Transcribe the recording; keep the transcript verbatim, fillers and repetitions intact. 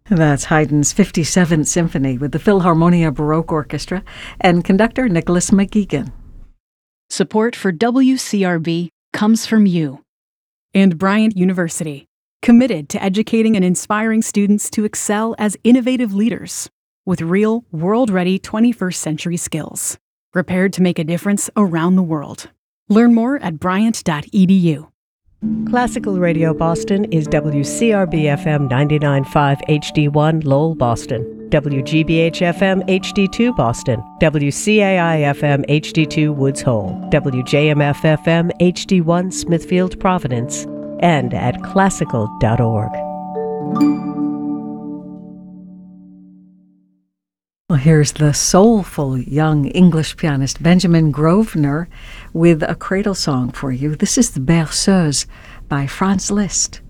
That's Haydn's fifty-seventh Symphony with the Philharmonia Baroque Orchestra and conductor Nicholas McGeegan. Support for W C R B comes from you. And Bryant University, committed to educating and inspiring students to excel as innovative leaders with real, world-ready twenty-first century skills, prepared to make a difference around the world. Learn more at bryant dot e d u. Classical Radio Boston is W C R B F M ninety-nine point five H D one Lowell, Boston, W G B H F M H D two Boston, W C A I F M H D two Woods Hole, W J M F F M H D one Smithfield, Providence, and at classical dot org. Well, here's the soulful young English pianist Benjamin Grosvenor with a cradle song for you. This is the Berceuse by Franz Liszt.